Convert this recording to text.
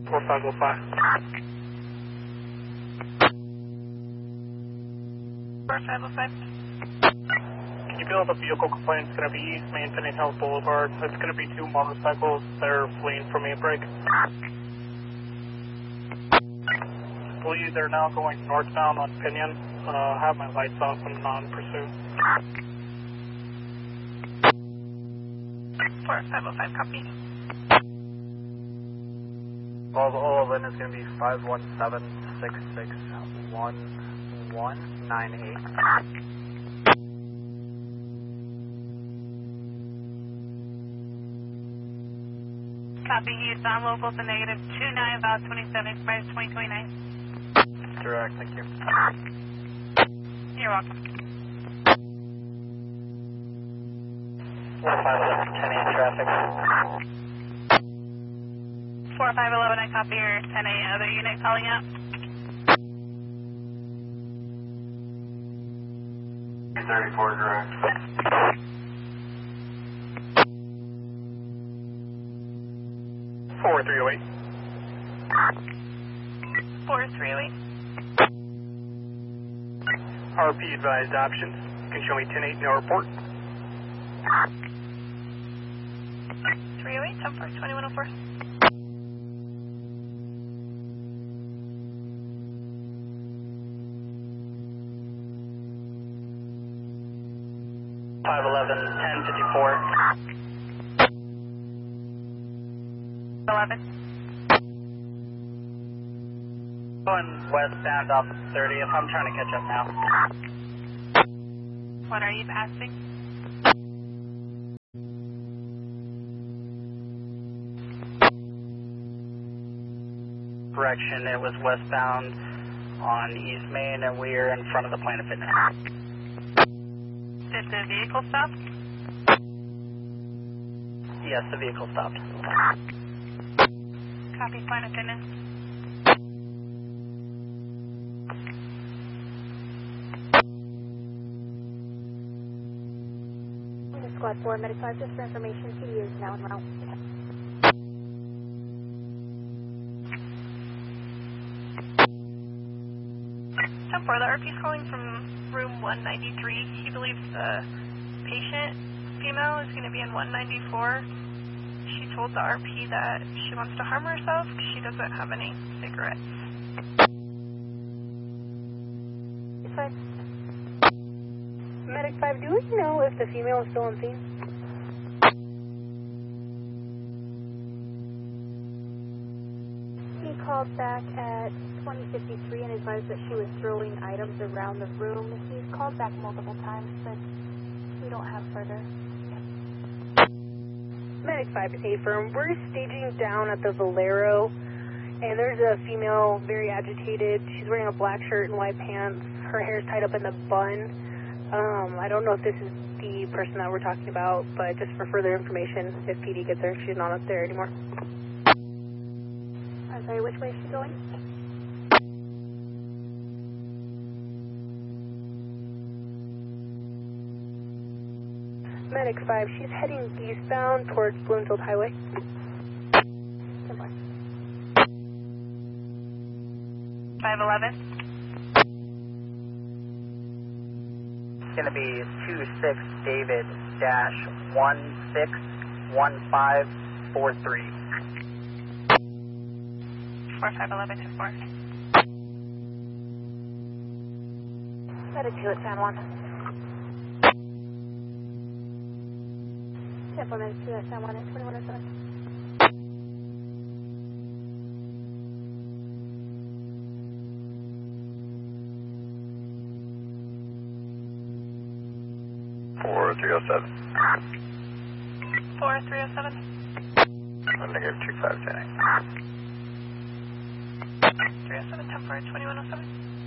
4505. 4505. Can you feel the vehicle complaint? It's going to be East Main, Indian Hills Boulevard. It's going to be two motorcycles. They're fleeing from a break. Believe they're now going northbound on Pinion. Have my lights off and non-pursuit. 4505, copy. All of it is going to be 517-661-1198. Copy, Houston, local to negative 29, about 27, express 2029. Direct, thank you. You're welcome. 4511, 10 traffic. 4511, I copy your 10A. Other unit calling out? 34 direct. 4308. 4308. RP advised options. You can show me 10-8, no report. 308, 10 for 2104. Five 11. Going westbound off 30th. I'm trying to catch up now. What are you passing? Correction, it was westbound on East Main, and we are in front of the Planet Fitness. Did the vehicle stop? Yes, the vehicle stopped. Copy, Planet Fitness. Squad 4, Medic 5, just for information, CD is now en route. Ten 4, the RP is calling from room 193. He believes the patient, female, is going to be in 194. She told the RP that she wants to harm herself because she doesn't have any cigarettes. It's fine. Medic 5, do we know if the female is still on scene? He called back at 2053 and advised that she was throwing items around the room. He's called back multiple times, but we don't have further. Medic 5 to A-firm, we're staging down at the Valero, and there's a female very agitated. She's wearing a black shirt and white pants. Her hair's tied up in a bun. I don't know if this is the person that we're talking about, but just for further information, if PD gets there, she's not up there anymore. I'm sorry, which way is she going? Medic 5, she's heading eastbound towards Bloomfield Highway. 511. It's going to be 26 David dash 161543. 4511 to 4. Medic 2 at San Juan. Temple Medic 2 at San Juan at 2107. Four 307. 4307. Negative 2510. 307, 10 for 2107.